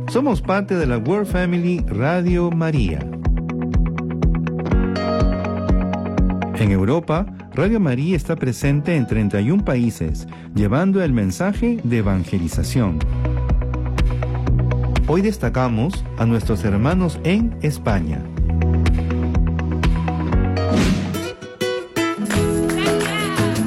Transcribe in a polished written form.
Somos parte de la World Family Radio María. En Europa, Radio María está presente en 31 países, llevando el mensaje de evangelización. Hoy destacamos a nuestros hermanos en España.